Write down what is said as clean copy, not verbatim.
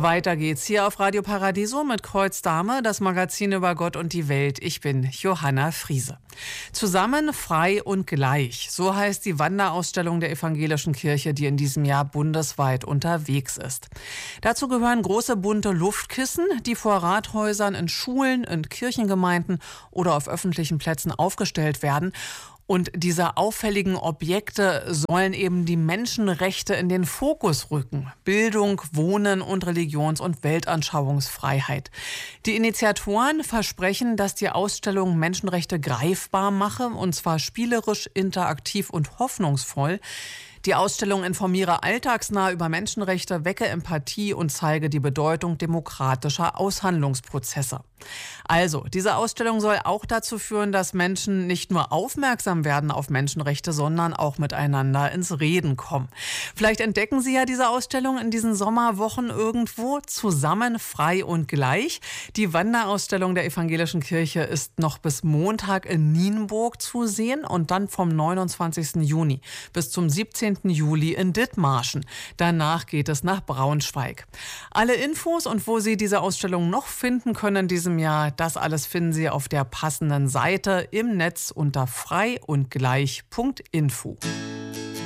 Weiter geht's hier auf Radio Paradiso mit Kreuz Dame, das Magazin über Gott und die Welt. Ich bin Johanna Friese. Zusammen, frei und gleich. So heißt die Wanderausstellung der Evangelischen Kirche, die in diesem Jahr bundesweit unterwegs ist. Dazu gehören große bunte Luftkissen, die vor Rathäusern, in Schulen, in Kirchengemeinden oder auf öffentlichen Plätzen aufgestellt werden. Und diese auffälligen Objekte sollen eben die Menschenrechte in den Fokus rücken. Bildung, Wohnen und Religions- und Weltanschauungsfreiheit. Die Initiatoren versprechen, dass die Ausstellung Menschenrechte greifbar mache, und zwar spielerisch, interaktiv und hoffnungsvoll. Die Ausstellung informiere alltagsnah über Menschenrechte, wecke Empathie und zeige die Bedeutung demokratischer Aushandlungsprozesse. Also, diese Ausstellung soll auch dazu führen, dass Menschen nicht nur aufmerksam werden auf Menschenrechte, sondern auch miteinander ins Reden kommen. Vielleicht entdecken Sie ja diese Ausstellung in diesen Sommerwochen irgendwo. Zusammen, frei und gleich. Die Wanderausstellung der Evangelischen Kirche ist noch bis Montag in Nienburg zu sehen und dann vom 29. Juni bis zum 17. Juli in Dithmarschen. Danach geht es nach Braunschweig. Alle Infos und wo Sie diese Ausstellung noch finden können in diesem Jahr, das alles finden Sie auf der passenden Seite im Netz unter freiundgleich.info.